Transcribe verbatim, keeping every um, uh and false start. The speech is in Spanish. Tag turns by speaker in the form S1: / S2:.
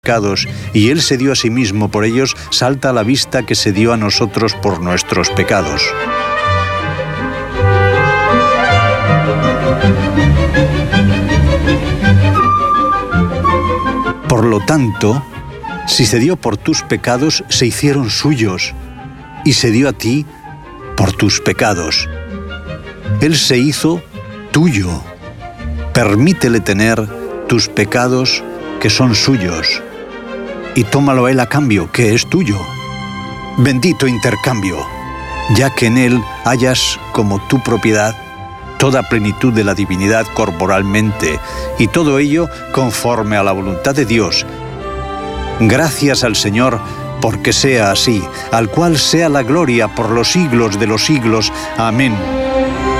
S1: pecados, y Él se dio a sí mismo por ellos, salta a la vista que se dio a nosotros por nuestros pecados. Por lo tanto, si se dio por tus pecados, se hicieron suyos, y se dio a ti por tus pecados. Él se hizo tuyo. Permítele tener tus pecados que son suyos, y tómalo a Él a cambio, que es tuyo. Bendito intercambio, ya que en Él hayas como tu propiedad toda plenitud de la divinidad corporalmente, y todo ello conforme a la voluntad de Dios. Gracias al Señor, porque sea así, al cual sea la gloria por los siglos de los siglos. Amén.